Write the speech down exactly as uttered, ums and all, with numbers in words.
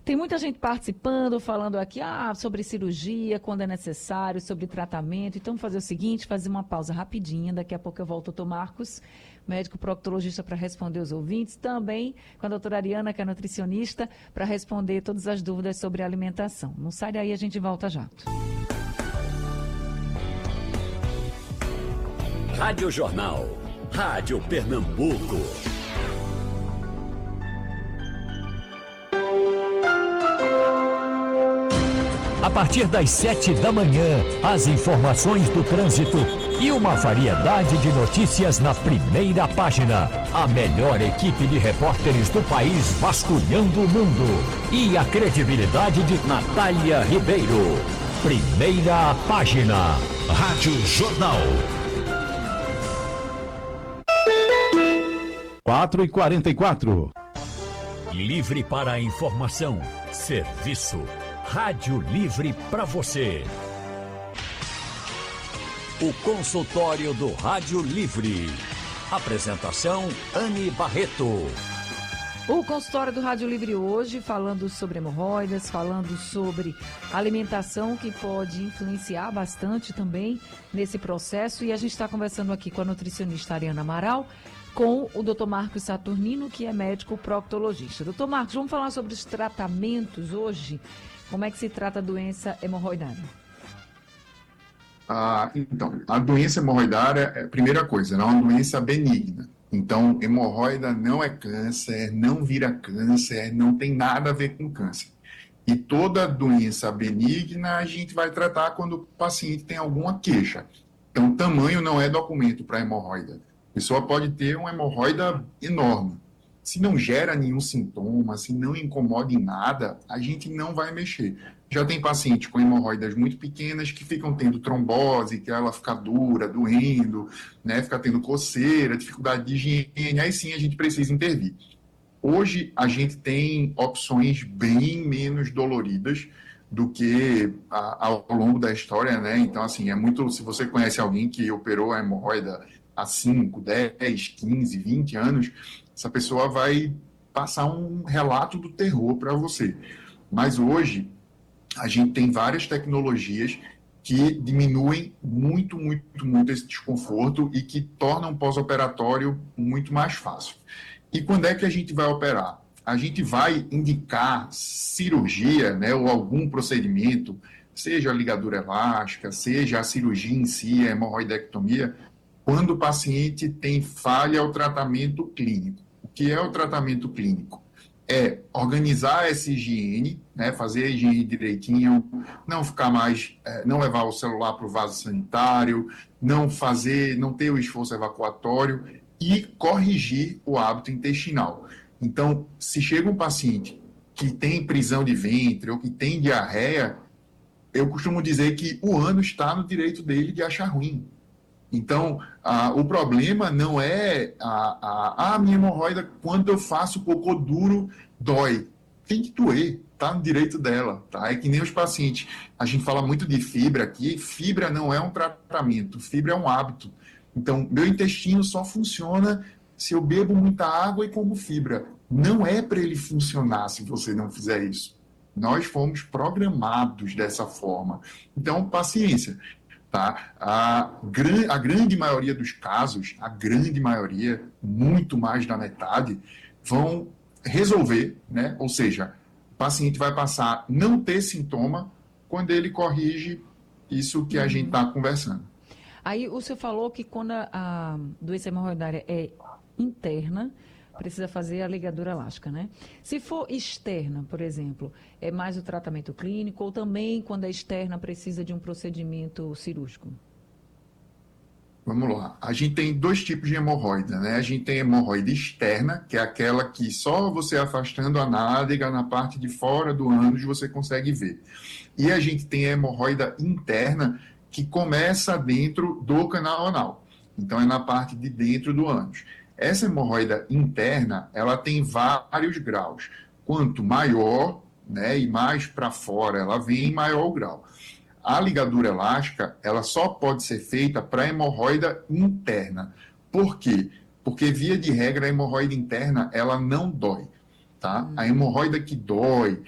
Tem muita gente participando, falando aqui ah, sobre cirurgia, quando é necessário, sobre tratamento. Então, vamos fazer o seguinte, fazer uma pausa rapidinha. Daqui a pouco eu volto ao doutor Marcos, médico proctologista, para responder os ouvintes. Também com a doutora Ariana, que é nutricionista, para responder todas as dúvidas sobre alimentação. Não sai daí, a gente volta já. Rádio Jornal, Rádio Pernambuco. A partir das sete da manhã, as informações do trânsito e uma variedade de notícias na primeira página. A melhor equipe de repórteres do país vasculhando o mundo. E a credibilidade de Natália Ribeiro. Primeira página. Rádio Jornal. quatro e quarenta e quatro. Livre para a informação. Serviço. Rádio Livre para você. O consultório do Rádio Livre. Apresentação Anne Barreto. O consultório do Rádio Livre hoje falando sobre hemorroidas, falando sobre alimentação que pode influenciar bastante também nesse processo. E a gente está conversando aqui com a nutricionista Ariana Amaral, com o doutor Marcos Saturnino, que é médico proctologista. doutor Marcos, vamos falar sobre os tratamentos hoje. Como é que se trata a doença hemorroidária? Ah, então, a doença hemorroidária é a primeira coisa, não é uma doença benigna. Então, hemorroida não é câncer, não vira câncer, não tem nada a ver com câncer. E toda doença benigna a gente vai tratar quando o paciente tem alguma queixa. Então, tamanho não é documento para hemorroida. A pessoa pode ter uma hemorroida enorme. Se não gera nenhum sintoma, se não incomoda em nada, a gente não vai mexer. Já tem paciente com hemorroidas muito pequenas que ficam tendo trombose, que ela fica dura, doendo, né, fica tendo coceira, dificuldade de higiene, aí sim a gente precisa intervir. Hoje a gente tem opções bem menos doloridas do que a, ao longo da história, né? Então, assim, é muito. Se você conhece alguém que operou a hemorroida há cinco, dez, quinze, vinte anos, essa pessoa vai passar um relato do terror para você. Mas hoje, a gente tem várias tecnologias que diminuem muito, muito, muito esse desconforto e que tornam o pós-operatório muito mais fácil. E quando é que a gente vai operar? A gente vai indicar cirurgia, né, ou algum procedimento, seja a ligadura elástica, seja a cirurgia em si, a hemorroidectomia, quando o paciente tem falha ao tratamento clínico. O que é o tratamento clínico? É organizar essa higiene, né, fazer a higiene direitinho, não ficar mais, é, não levar o celular para o vaso sanitário, não fazer, não ter o esforço evacuatório e corrigir o hábito intestinal. Então, se chega um paciente que tem prisão de ventre ou que tem diarreia, eu costumo dizer que o ânus está no direito dele de achar ruim. Então, ah, o problema não é a, a, a minha hemorroida, quando eu faço cocô duro, dói. Tem que doer, tá no direito dela, tá? É que nem os pacientes. A gente fala muito de fibra aqui, fibra não é um tratamento, fibra é um hábito. Então, meu intestino só funciona se eu bebo muita água e como fibra. Não é para ele funcionar se você não fizer isso. Nós fomos programados dessa forma. Então, paciência. Tá? A, gran, a grande maioria dos casos, a grande maioria, muito mais da metade, vão resolver, né? Ou seja, o paciente vai passar a não ter sintoma quando ele corrige isso que a gente está conversando. Aí o senhor falou que quando a, a doença hemorroidária é interna, precisa fazer a ligadura elástica, né? Se for externa, por exemplo, é mais o tratamento clínico ou também, quando é externa, precisa de um procedimento cirúrgico? Vamos lá. A gente tem dois tipos de hemorroida, né? A gente tem hemorroida externa, que é aquela que só você afastando a nádega na parte de fora do ânus você consegue ver. E a gente tem a hemorroida interna, que começa dentro do canal anal. Então, é na parte de dentro do ânus. Essa hemorroida interna, ela tem vários graus. Quanto maior, né, e mais para fora ela vem, maior o grau. A ligadura elástica, ela só pode ser feita para hemorroida interna. Por quê? Porque, via de regra, a hemorroida interna, ela não dói. Tá? A hemorroida que dói,